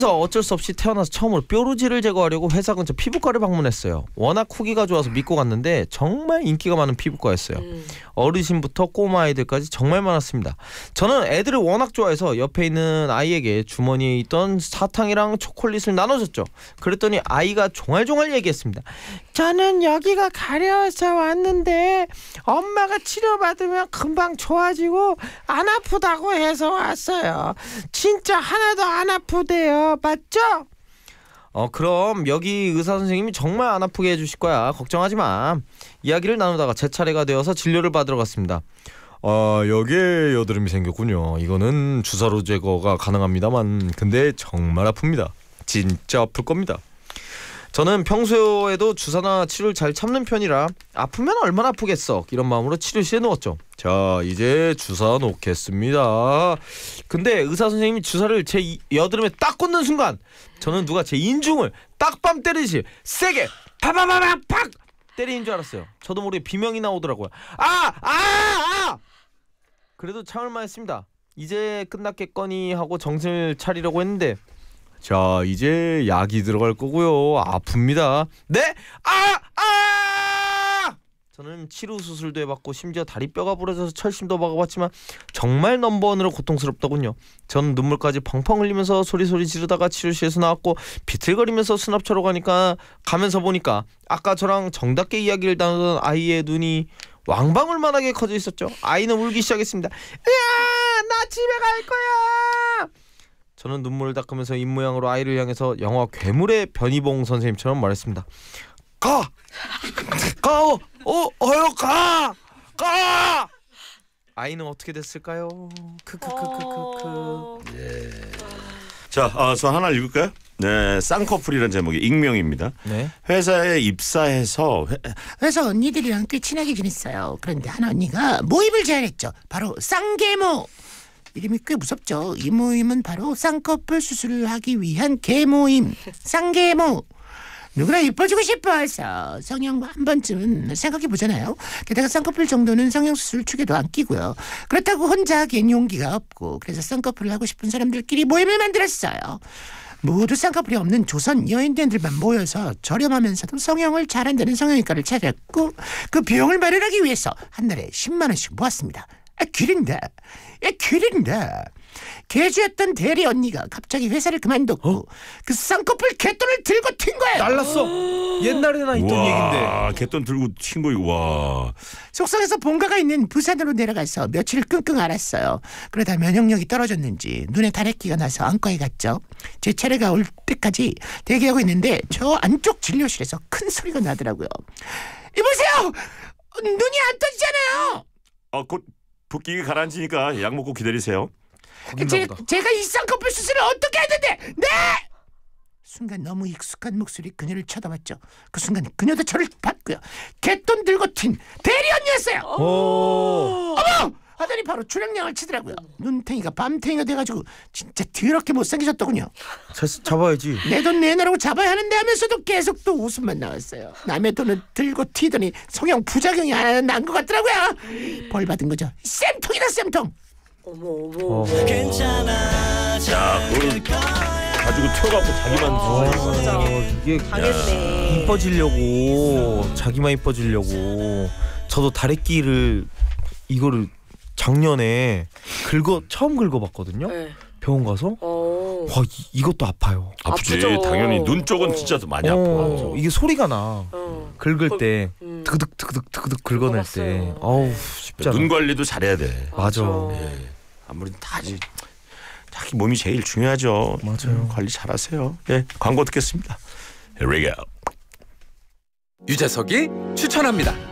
그래서 어쩔 수 없이 태어나서 처음으로 뾰루지를 제거하려고 회사 근처 피부과를 방문했어요. 워낙 후기가 좋아서 믿고 갔는데 정말 인기가 많은 피부과였어요. 어르신부터 꼬마 아이들까지 정말 많았습니다. 저는 애들을 워낙 좋아해서 옆에 있는 아이에게 주머니에 있던 사탕이랑 초콜릿을 나눠줬죠. 그랬더니 아이가 종알종알 얘기했습니다. 저는 여기가 가려워서 왔는데 엄마가 치료받으면 금방 좋아지고 안 아프다고 해서 왔어요. 진짜 하나도 안 아프대요. 맞죠? 그럼 여기 의사 선생님이 정말 안 아프게 해주실 거야. 걱정하지 마. 이야기를 나누다가 제 차례가 되어서 진료를 받으러 갔습니다. 여기에 여드름이 생겼군요. 이거는 주사로 제거가 가능합니다만 근데 정말 아픕니다. 진짜 아플 겁니다. 저는 평소에도 주사나 치료를 잘 참는 편이라 아프면 얼마나 아프겠어 이런 마음으로 치료실에 누웠죠. 자, 이제 주사 놓겠습니다. 근데 의사 선생님이 주사를 제 여드름에 딱 꽂는 순간 저는 누가 제 인중을 딱밤 때리듯이 세게 팍 때리는 줄 알았어요. 저도 모르게 비명이 나오더라고요. 그래도 참을만 했습니다. 이제 끝났겠거니 하고 정신을 차리려고 했는데 자, 이제 약이 들어갈 거고요. 아픕니다. 네? 저는 치료 수술도 해봤고 심지어 다리뼈가 부러져서 철심도 박아봤지만 정말 넘버원으로 고통스럽더군요. 전 눈물까지 펑펑 흘리면서 소리소리 지르다가 치료실에서 나왔고 비틀거리면서 수납처로 가면서 보니까 아까 저랑 정답게 이야기를 나누던 아이의 눈이 왕방울만하게 커져 있었죠. 아이는 울기 시작했습니다. 으아! 나 집에 갈 거야! 저는 눈물을 닦으면서 입모양으로 아이를 향해서 영화 괴물의 변희봉 선생님처럼 말했습니다. 가! 아이는 어떻게 됐을까요? 크크크크크크. 예. 자, 저 하나 읽을까요? 네, 쌍꺼풀이라는 제목의 익명입니다. 네. 회사에 입사해서 회사 언니들이랑 꽤 친하게 지냈어요. 그런데 한 언니가 모임을 제안했죠. 바로 쌍계모. 이름이 꽤 무섭죠. 이 모임은 바로 쌍꺼풀 수술을 하기 위한 계모임. 쌍계모. 누구나 이뻐지고 싶어해서 성형 한 번쯤은 생각해보잖아요. 게다가 쌍꺼풀 정도는 성형수술 축에도 안 끼고요. 그렇다고 혼자 하기엔 용기가 없고 그래서 쌍꺼풀을 하고 싶은 사람들끼리 모임을 만들었어요. 모두 쌍꺼풀이 없는 조선 여인들만 모여서 저렴하면서도 성형을 잘한다는 성형외과를 찾았고 그 비용을 마련하기 위해서 한 달에 10만 원씩 모았습니다. 길인데 개주였던 대리 언니가 갑자기 회사를 그만뒀고 그 쌍꺼풀 개돈을 들고 튄 거예요. 날랐어. 옛날에나 있던 얘긴데. 개돈 들고 튄 거 이거 와. 속상해서 본가가 있는 부산으로 내려가서 며칠 끙끙 앓았어요. 그러다 면역력이 떨어졌는지 눈에 다래끼가 나서 안과에 갔죠. 제 차례가 올 때까지 대기하고 있는데 저 안쪽 진료실에서 큰 소리가 나더라고요. 이보세요. 눈이 안 떠지잖아요. 곧 붓기 가라앉으니까 약 먹고 기다리세요. 제가 이 쌍꺼풀 수술을 어떻게 했는데? 네! 순간 너무 익숙한 목소리 그녀를 쳐다봤죠. 그 순간 그녀도 저를 봤고요. 개돈 들고 튄 대리 언니였어요. 어머! 하더니 바로 출혈량을 치더라고요. 눈탱이가 밤탱이가 돼가지고 진짜 더럽게 못생기셨더군요. 잡아야지. 내 돈 내놔라고 잡아야 하는데 하면서도 계속 또 웃음만 나왔어요. 남의 돈을 들고 튀더니 성형 부작용이 하나 난 것 같더라고요. 벌 받은 거죠. 쌤통이다 쌤통. 어머. 괜찮아. 자, 그걸 가지고 튀어갖고 자기만 이게 당했네. 이뻐지려고 자기만 이뻐지려고 저도 다래끼를 이거를 작년에 처음 긁어봤거든요. 네. 병원 가서 와 이것도 아파요. 아프지. 아프죠. 당연히 눈 쪽은 진짜 많이 아파. 이게 소리가 나. 긁을 때 트그득 긁어낼 때. 먹어봤어요. 어우 쉽지 않아. 눈 관리도 잘해야 돼. 맞아. 예. 아무래도 자기 몸이 제일 중요하죠. 맞아요. 관리 잘하세요. 예, 광고 듣겠습니다. Here we go. 유재석이 추천합니다.